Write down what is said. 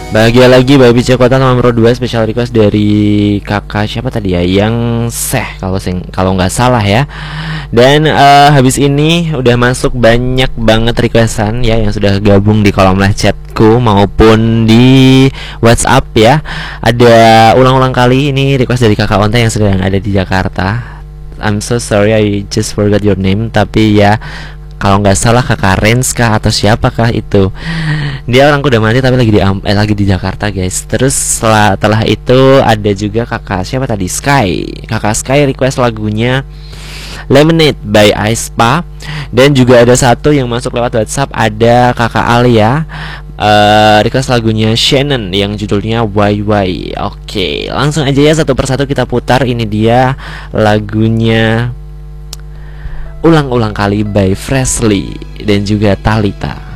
Bahagia lagi Baby C Kota nomor 2 special request dari kakak siapa tadi ya? Yang Seh kalau nggak salah ya. Dan habis ini udah masuk banyak banget requestan ya yang sudah gabung di kolom live chatku maupun di WhatsApp ya. Ada ulang-ulang kali ini request dari kakak Onta yang sedang ada di Jakarta. I'm so sorry I just forgot your name, tapi ya kalau nggak salah kakak Renska atau siapakah itu. Dia orang kuda mati tapi lagi di Jakarta guys. Terus setelah itu ada juga kakak siapa tadi, kakak Sky request lagunya Lemonade by Aespa. Dan juga ada satu yang masuk lewat WhatsApp, ada kakak Alia request lagunya Shannon yang judulnya YY. Oke, langsung aja ya satu persatu kita putar. Ini dia lagunya Ulang-ulang kali by Freshly dan juga Talita.